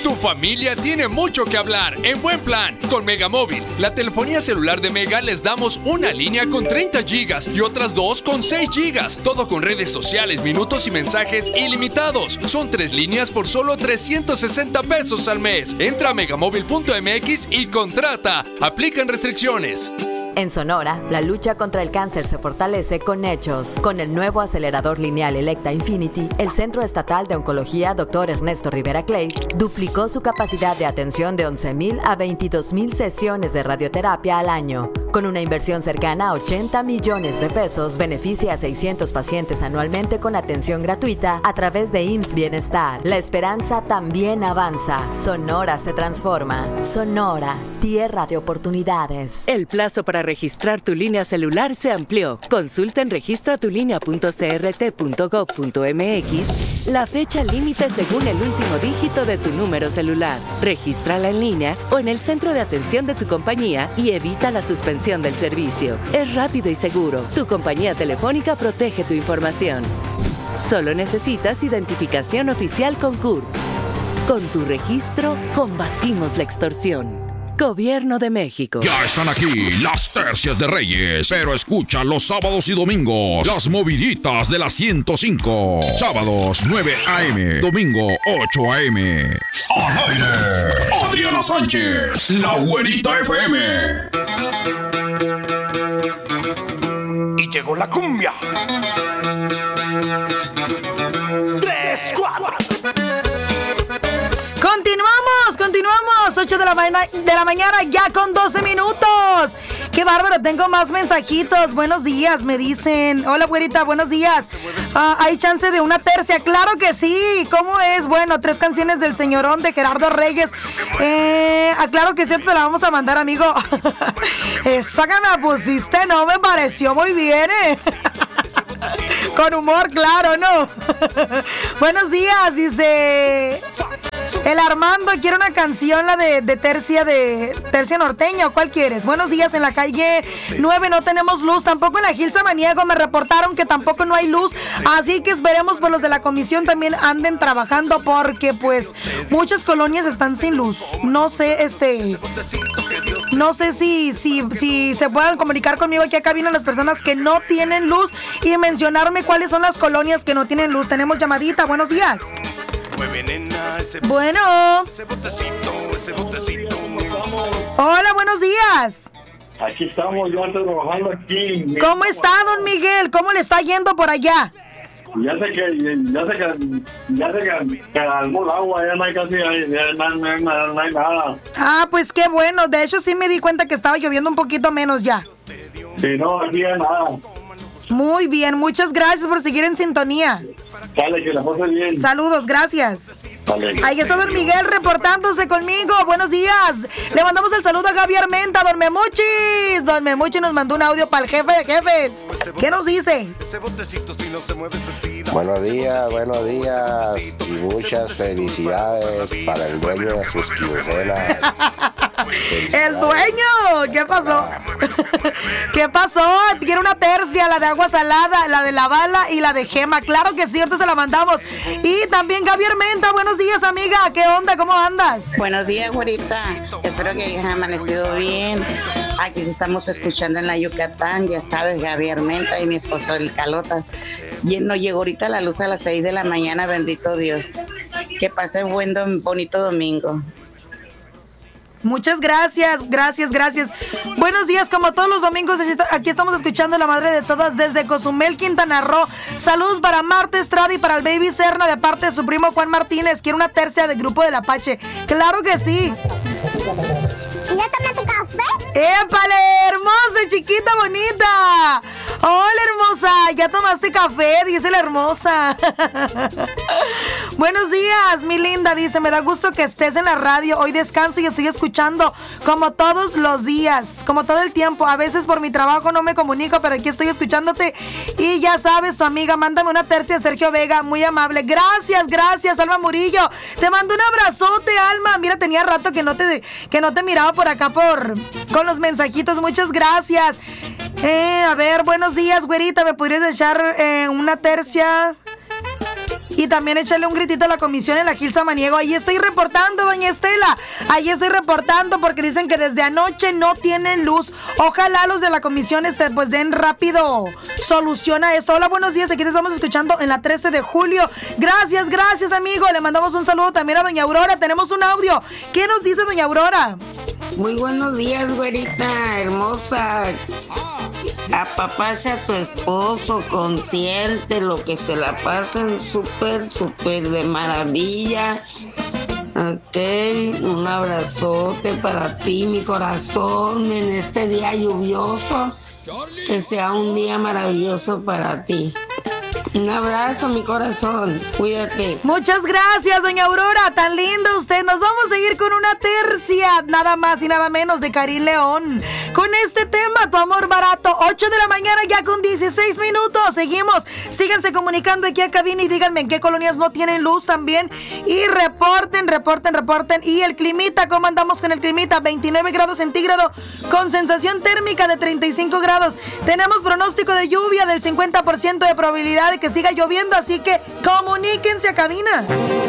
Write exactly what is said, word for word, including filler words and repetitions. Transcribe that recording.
Tu familia tiene mucho que hablar en buen plan con Megamóvil. La telefonía celular de Mega les damos una línea con treinta gigas y otras dos con seis gigas. Todo con redes sociales, minutos y mensajes ilimitados. Son tres líneas por solo trescientos sesenta pesos al mes. Entra a megamóvil punto m x y contrata. Aplican restricciones. En Sonora, la lucha contra el cáncer se fortalece con hechos. Con el nuevo acelerador lineal Electa Infinity, el Centro Estatal de Oncología doctor Ernesto Rivera Clays duplicó su capacidad de atención de once mil a veintidós mil sesiones de radioterapia al año. Con una inversión cercana a ochenta millones de pesos, beneficia a seiscientos pacientes anualmente con atención gratuita a través de I M S S Bienestar. La esperanza también avanza. Sonora se transforma. Sonora, tierra de oportunidades. El plazo para registrar tu línea celular se amplió. Consulta en registra tu línea punto c r t punto gov punto m x la fecha límite según el último dígito de tu número celular. Regístrala en línea o en el centro de atención de tu compañía y evita la suspensión del servicio. Es rápido y seguro. Tu compañía telefónica protege tu información. Solo necesitas identificación oficial con C U R P. Con tu registro, combatimos la extorsión. Gobierno de México. Ya están aquí las tercias de Reyes, pero escucha los sábados y domingos las moviditas de la ciento cinco. Sábados nueve a m, domingo ocho a m. Al aire, Adriana Sánchez, la Güerita F M. Y llegó la cumbia. Tres, cuatro. Continuamos, continuamos, ocho de la, mañana, de la mañana ya con doce minutos. Qué bárbaro, tengo más mensajitos. Buenos días, me dicen. Hola, güerita, buenos días. Ah, ¿hay chance de una tercia? Claro que sí. ¿Cómo es? Bueno, tres canciones del señorón de Gerardo Reyes. Eh, ah, claro que sí, te la vamos a mandar, amigo. Esa que me pusiste no me pareció muy bien, eh. Con humor, claro, ¿no? Buenos días, dice... El Armando quiere una canción, la de, de tercia de tercia norteña, ¿o cuál quieres? Buenos días, en la calle nueve no tenemos luz, tampoco en la Gil Samaniego me reportaron que tampoco no hay luz, así que esperemos pues los de la comisión también anden trabajando porque pues muchas colonias están sin luz. No sé, este, no sé si, si, si se puedan comunicar conmigo aquí acá vienen las personas que no tienen luz y mencionarme cuáles son las colonias que no tienen luz. Tenemos llamadita, buenos días. Bueno. Hola, buenos días. Aquí estamos, yo ando trabajando aquí. ¿Cómo está, don Miguel? ¿Cómo le está yendo por allá? Ya sé que, ya sé que, ya sé que, que algún agua, ya no hay casi, ya no, no, no, no hay nada. Ah, pues qué bueno. De hecho, sí me di cuenta que estaba lloviendo un poquito menos ya. Sí, no, aquí ya nada. Muy bien, muchas gracias por seguir en sintonía. Dale, que la pase bien. Saludos, gracias. Dale. Ahí está don Miguel reportándose conmigo. Buenos días. Le mandamos el saludo a Gaby Armenta, don Memuchis. Don Memuchis nos mandó un audio para el jefe de jefes. ¿Qué nos dice? Buenos días, buenos días. Y muchas felicidades para el dueño de sus quincenas. ¡El dueño! ¿Qué pasó? ¿Qué pasó? Quiere una tercia, la de agua salada, la de la bala y la de gema. Claro que sí, ahorita se la mandamos. Y también Gaby Armenta, buenos días, amiga. ¿Qué onda? ¿Cómo andas? Buenos días, güerita. Espero que hayas amanecido bien. Aquí estamos escuchando en la Yucatán, ya sabes, Gaby Armenta y mi esposo el Calota. Y nos llegó ahorita la luz a las seis de la mañana, bendito Dios. Que pase un buen, dom- bonito domingo. Muchas gracias, gracias, gracias. Buenos días, como todos los domingos, aquí estamos escuchando La Madre de Todas desde Cozumel, Quintana Roo. Saludos para Marta Estrada y para el Baby Serna de parte de su primo Juan Martínez. Quiere una tercia del Grupo del Apache. ¡Claro que sí! ¿Ya tomaste café? ¡Épale, hermosa, chiquita, bonita! ¡Hola, hermosa! ¿Ya tomaste café? Dice la hermosa. Buenos días, mi linda. Dice, me da gusto que estés en la radio. Hoy descanso y estoy escuchando como todos los días, como todo el tiempo. A veces por mi trabajo no me comunico, pero aquí estoy escuchándote. Y ya sabes, tu amiga, mándame una tercia, Sergio Vega. Muy amable. Gracias, gracias, Alma Murillo. Te mando un abrazote, Alma. Mira, tenía rato que no te, que no te miraba por acá por con los mensajitos. Muchas gracias. Eh, a ver, buenos días, güerita. ¿Me podrías echar eh, una tercia? Y también échale un gritito a la comisión en la Gil Samaniego. Ahí estoy reportando, doña Estela. Ahí estoy reportando porque dicen que desde anoche no tienen luz. Ojalá los de la comisión este, pues den rápido solución a esto. Hola, buenos días. Aquí te estamos escuchando en la trece de julio. Gracias, gracias, amigo. Le mandamos un saludo también a doña Aurora. Tenemos un audio. ¿Qué nos dice doña Aurora? Muy buenos días, güerita hermosa. Apapacha a tu esposo, consiente lo que se la pasen súper, súper de maravilla. Ok, un abrazote para ti, mi corazón, en este día lluvioso. Que sea un día maravilloso para ti. Un abrazo, mi corazón. Cuídate. Muchas gracias, doña Aurora. Tan linda usted. Nos vamos a ir con una tercia, nada más y nada menos, de Karim León. Con este tema, Tu Amor Barato. ocho de la mañana ya con dieciséis minutos. Seguimos. Síganse comunicando aquí a cabina y díganme en qué colonias no tienen luz también. Y reporten, reporten, reporten. Y el climita, ¿cómo andamos con el climita? veintinueve grados centígrados con sensación térmica de treinta y cinco grados. Tenemos pronóstico de lluvia del cincuenta por ciento de probabilidad de que siga lloviendo, así que comuníquense a cabina.